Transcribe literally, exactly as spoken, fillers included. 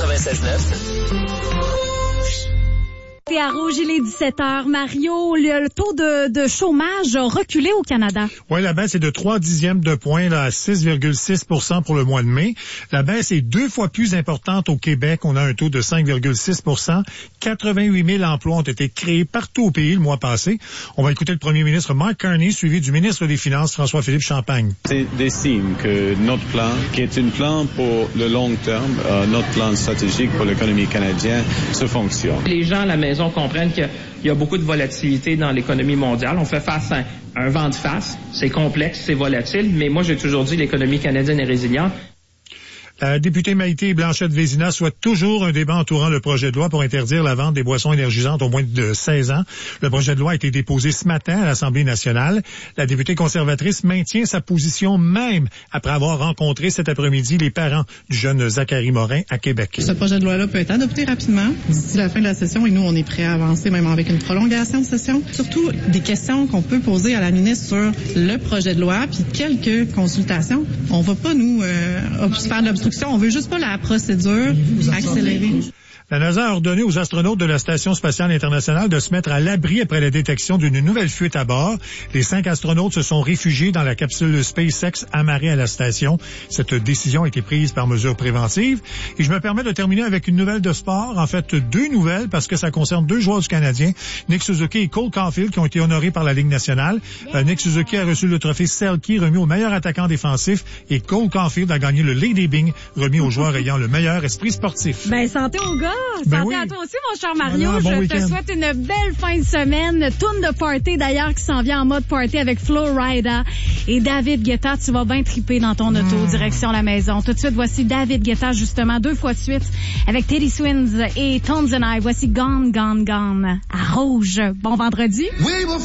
quatre-vingt-seize neuf. Et à Rouge, il est dix-sept heures. Mario, le, le taux de, de chômage a reculé au Canada. Oui, la baisse est de trois dixièmes de point là, à six virgule six pour cent pour le mois de mai. La baisse est deux fois plus importante au Québec. On a un taux de cinq virgule six pour cent. quatre-vingt-huit mille emplois ont été créés partout au pays le mois passé. On va écouter le premier ministre Mark Carney, suivi du ministre des Finances François-Philippe Champagne. C'est des signes que notre plan, qui est un plan pour le long terme, euh, notre plan stratégique pour l'économie canadienne, se fonctionne. Les gens à la maison comprennent qu'il y a beaucoup de volatilité dans l'économie mondiale. On fait face à un vent de face. C'est complexe, c'est volatile, mais moi, j'ai toujours dit que l'économie canadienne est résiliente. La députée Maïté Blanchette-Vézina souhaite toujours un débat entourant le projet de loi pour interdire la vente des boissons énergisantes aux moins de seize ans. Le projet de loi a été déposé ce matin à l'Assemblée nationale. La députée conservatrice maintient sa position même après avoir rencontré cet après-midi les parents du jeune Zachary Morin à Québec. Ce projet de loi-là peut être adopté rapidement d'ici la fin de la session et nous, on est prêts à avancer même avec une prolongation de session. Surtout des questions qu'on peut poser à la ministre sur le projet de loi puis quelques consultations. On va pas nous euh, faire de l'obstruction. On veut juste pas la procédure accélérée. La NASA a ordonné aux astronautes de la Station spatiale internationale de se mettre à l'abri après la détection d'une nouvelle fuite à bord. Les cinq astronautes se sont réfugiés dans la capsule SpaceX amarrée à la station. Cette décision a été prise par mesure préventive. Et je me permets de terminer avec une nouvelle de sport. En fait, deux nouvelles parce que ça concerne deux joueurs du Canadien, Nick Suzuki et Cole Caulfield, qui ont été honorés par la Ligue nationale. Euh, Nick Suzuki a reçu le trophée Selke remis au meilleur attaquant défensif et Cole Caulfield a gagné le Lady Byng remis aux joueurs ayant le meilleur esprit sportif. Ben, santé aux gars! Ben santé oui. à toi aussi, mon cher Mario. Voilà, bon je week-end. te souhaite une belle fin de semaine. Tourne de party, d'ailleurs, qui s'en vient en mode party avec Flo Rida et David Guetta. Tu vas bien triper dans ton auto, mmh. direction la maison. Tout de suite, voici David Guetta, justement, deux fois de suite, avec Teddy Swins et Tones and I. Voici Gone, Gone, Gone à Rouge. Bon vendredi. Oui, bon